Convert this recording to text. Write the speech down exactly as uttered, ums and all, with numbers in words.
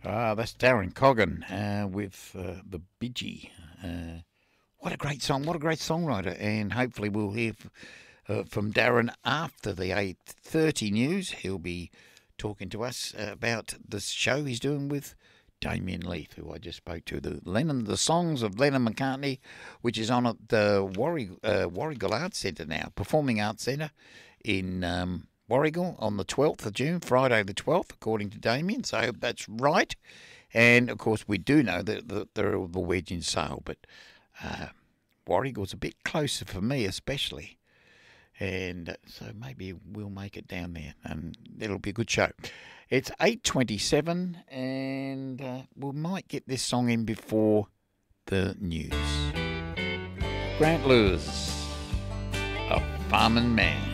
Ah, that's Darren Coggan uh, with uh, the Bidgie. Uh, what a great song! What a great songwriter! And hopefully we'll hear f- uh, from Darren after the eight thirty news. He'll be talking to us about the show he's doing with Damien Leith, who I just spoke to. The Lennon, the songs of Lennon McCartney, which is on at the Warri, uh, Warrigal Arts Centre now, Performing Arts Centre in um, Warrigal on the twelfth of June, Friday the twelfth, according to Damien. So I hope that's right. And, of course, we do know that, that they're all the wedge in sale, but uh, Warrigal's a bit closer for me especially. And so maybe we'll make it down there, and it'll be a good show. It's eight twenty-seven, and uh, we might get this song in before the news. Grant Lewis, A Farming Man.